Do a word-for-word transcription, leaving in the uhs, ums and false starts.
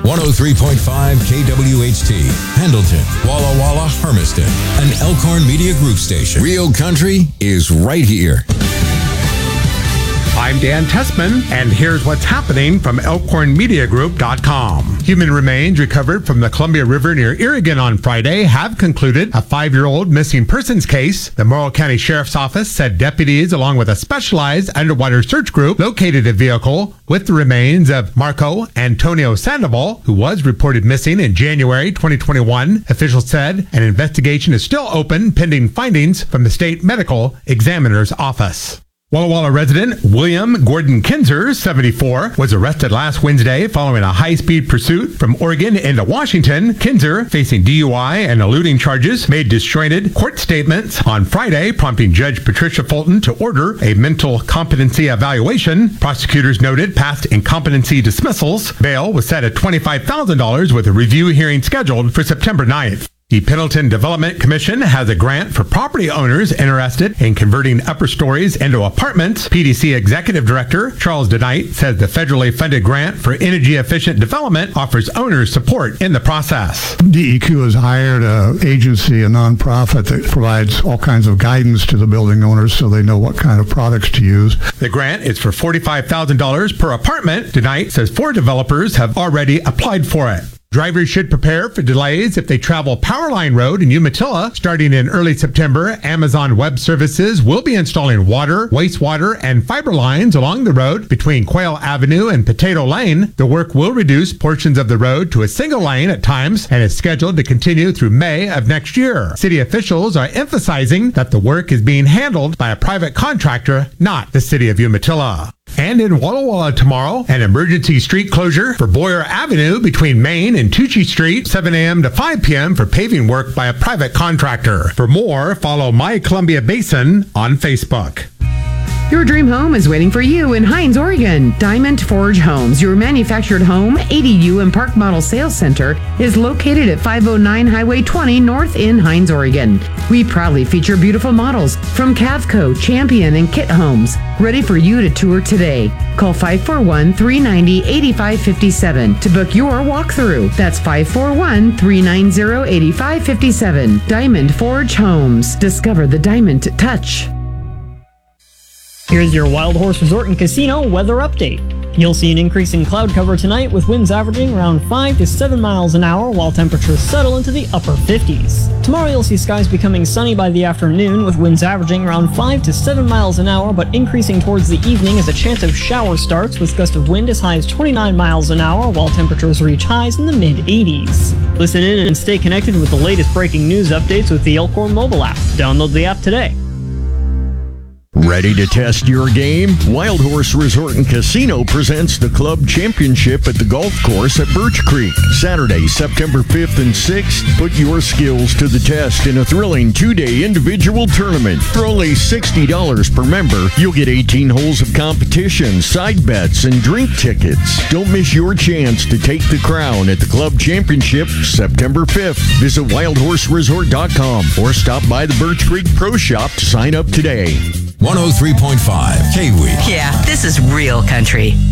one oh three point five K W H T, Pendleton, Walla Walla, Hermiston, an Elkhorn Media Group station. Real country is right here. I'm Dan Tessman, and here's what's happening from Elkhorn Media Group dot com. Human remains recovered from the Columbia River near Irrigan on Friday have concluded a five-year-old missing persons case. The Morrow County Sheriff's Office said deputies, along with a specialized underwater search group, located a vehicle with the remains of Marco Antonio Sandoval, who was reported missing in January twenty twenty-one. Officials said an investigation is still open pending findings from the state medical examiner's office. Walla Walla resident William Gordon Kinzer, seventy-four, was arrested last Wednesday following a high-speed pursuit from Oregon into Washington. Kinzer, facing D U I and eluding charges, made disjointed court statements on Friday, prompting Judge Patricia Fulton to order a mental competency evaluation. Prosecutors noted past incompetency dismissals. Bail was set at twenty-five thousand dollars with a review hearing scheduled for September ninth. The Pendleton Development Commission has a grant for property owners interested in converting upper stories into apartments. P D C Executive Director Charles DeKnight says the federally funded grant for energy-efficient development offers owners support in the process. D E Q has hired an agency, a nonprofit that provides all kinds of guidance to the building owners so they know what kind of products to use. The grant is for forty-five thousand dollars per apartment. DeKnight says four developers have already applied for it. Drivers should prepare for delays if they travel Powerline Road in Umatilla. Starting in early September, Amazon Web Services will be installing water, wastewater, and fiber lines along the road between Quail Avenue and Potato Lane. The work will reduce portions of the road to a single lane at times and is scheduled to continue through May of next year. City officials are emphasizing that the work is being handled by a private contractor, not the city of Umatilla. And in Walla Walla tomorrow, an emergency street closure for Boyer Avenue between Main and Tucci Street, seven a.m. to five p.m. for paving work by a private contractor. For more, follow My Columbia Basin on Facebook. Your dream home is waiting for you in Hines, Oregon. Diamond Forge Homes, your manufactured home, A D U, and Park Model Sales Center, is located at five oh nine Highway twenty North in Hines, Oregon. We proudly feature beautiful models from Cavco, Champion, and Kit Homes, ready for you to tour today. Call five four one, three nine zero, eight five five seven to book your walkthrough. That's five four one, three nine zero, eight five five seven. Diamond Forge Homes. Discover the diamond touch. Here's your Wild Horse Resort and Casino weather update. You'll see an increase in cloud cover tonight with winds averaging around five to seven miles an hour while temperatures settle into the upper fifties. Tomorrow you'll see skies becoming sunny by the afternoon with winds averaging around five to seven miles an hour but increasing towards the evening as a chance of shower starts with gusts of wind as high as twenty-nine miles an hour while temperatures reach highs in the mid eighties. Listen in and stay connected with the latest breaking news updates with the Elkhorn mobile app. Download the app today. Ready to test your game? Wild Horse Resort and Casino presents the Club Championship at the golf course at Birch Creek. Saturday, September fifth and sixth. Put your skills to the test in a thrilling two-day individual tournament. For only sixty dollars per member, you'll get eighteen holes of competition, side bets, and drink tickets. Don't miss your chance to take the crown at the Club Championship September fifth. Visit wild horse resort dot com or stop by the Birch Creek Pro Shop to sign up today. one oh three point five K W. Yeah, this is real country.